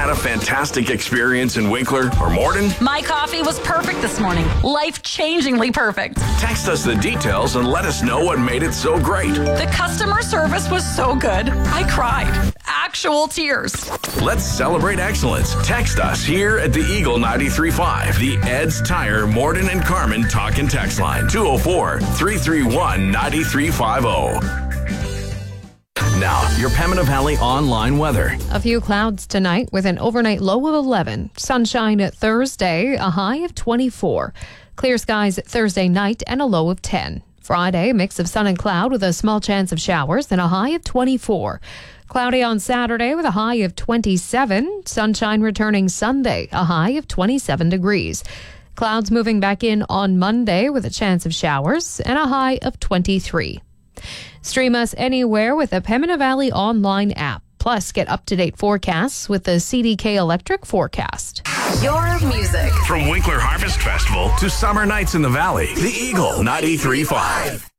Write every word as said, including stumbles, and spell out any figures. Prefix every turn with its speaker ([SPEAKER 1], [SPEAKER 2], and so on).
[SPEAKER 1] had a fantastic experience in Winkler or Morden?
[SPEAKER 2] My coffee was perfect this morning. Life-changingly perfect.
[SPEAKER 1] Text us the details and let us know what made it so great.
[SPEAKER 2] The customer service was so good. I cried. Actual tears.
[SPEAKER 1] Let's celebrate excellence. Text us here at the Eagle ninety-three point five, the Ed's Tire Morden and Carmen talk and text line, two oh four, three three one, nine three five oh. Now, your Pembina Valley online weather.
[SPEAKER 3] A few clouds tonight with an overnight low of eleven. Sunshine at Thursday, a high of twenty-four. Clear skies Thursday night and a low of ten. Friday, a mix of sun and cloud with a small chance of showers and a high of twenty-four. Cloudy on Saturday with a high of twenty-seven. Sunshine returning Sunday, a high of twenty-seven degrees. Clouds moving back in on Monday with a chance of showers and a high of twenty-three. Stream us anywhere with the Pembina Valley online app. Plus, get up-to-date forecasts with the C D K Electric forecast.
[SPEAKER 2] Your music.
[SPEAKER 1] From Winkler Harvest Festival to summer nights in the Valley, the Eagle ninety-three point five.